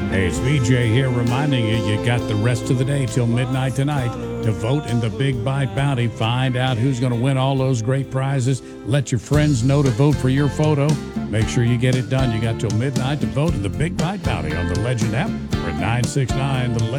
Hey, it's VJ here reminding you got the rest of the day till midnight tonight to vote in the Big Bite Bounty. Find out who's going to win all those great prizes. Let your friends know to vote for your photo. Make sure you get it done. You got till midnight to vote in the Big Bite Bounty on the Legend app or 969 The Legend.